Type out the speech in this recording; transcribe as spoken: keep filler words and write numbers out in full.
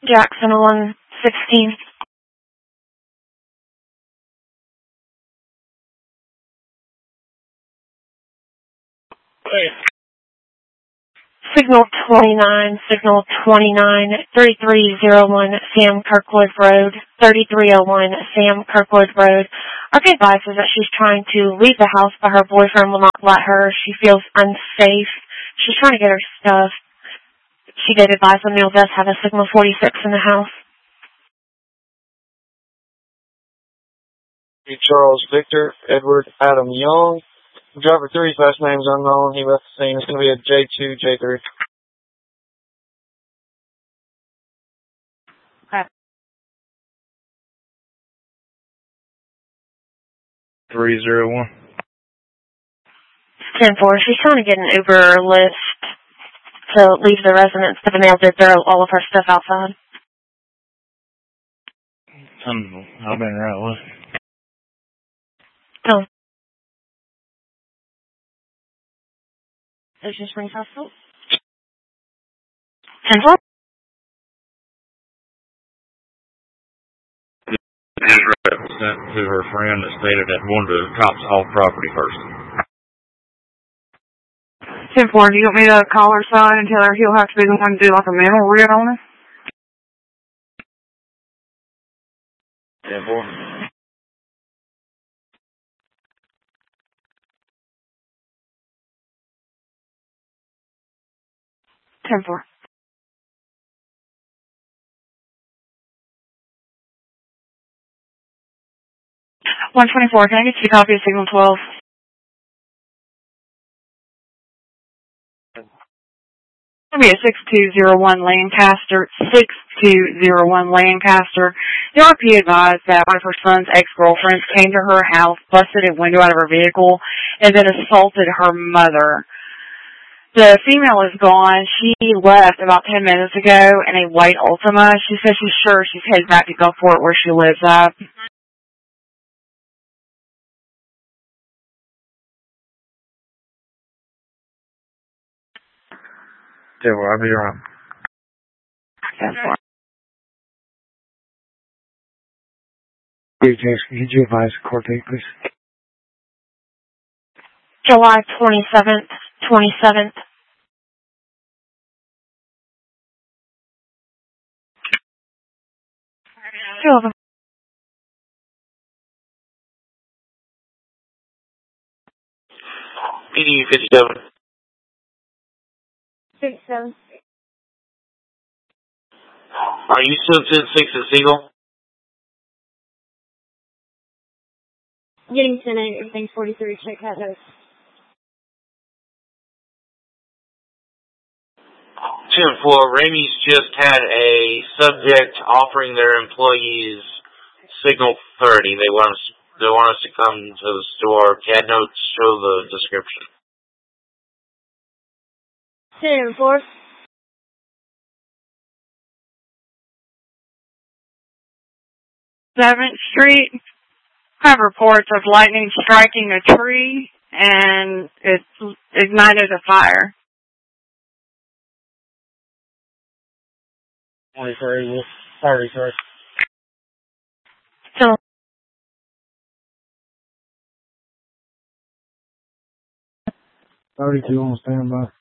Jackson one sixteen. Hey. Signal twenty-nine, signal twenty-nine, thirty-three oh one Sam Kirkwood Road, thirty-three oh one Sam Kirkwood Road. Our advice is that she's trying to leave the house, but her boyfriend will not let her. She feels unsafe. She's trying to get her stuff. She did advise O'Neill does have a signal forty-six in the house. Charles Victor Edward Adam Young. Driver three's last name is unknown. He left the scene. It's going to be a J two, J three. Okay. three zero one. ten four. She's trying to get an Uber or Lyft to leave the residence, but the mail did throw all of her stuff outside. Um, I've been right with. Oh. Ocean Springs Hospital. ten four. His rep sent to her friend that stated that wanted to cops off property first. ten four, do you want me to call her son and tell her he'll have to be the one to do like a mental read on her? ten four. ten four. one twenty-four, can I get you a copy of Signal twelve? It'll be a six two zero one Lancaster, six two zero one Lancaster. The R P advised that one of her son's ex-girlfriends came to her house, busted a window out of her vehicle, and then assaulted her mother. The female is gone. She left about ten minutes ago in a white Altima. She says she's sure she's headed back to Gulfport where she lives at. ten four, I'll be around. ten four. Greetings, could you advise the court date, please? July twenty-seventh, twenty-seventh. Two of them. P D fifty-seven. fifty-seven. Are you still ten six at Siegel? Getting ten eight, everything's forty-three, check that note. ten four, Ramey's just had a subject offering their employees Signal thirty. They want us, they want us to come to the store. C A D notes show the description. ten four. seventh Street. Have reports of lightning striking a tree, and it ignited a fire. twenty-three, sorry, sorry. So, thirty-two on standby.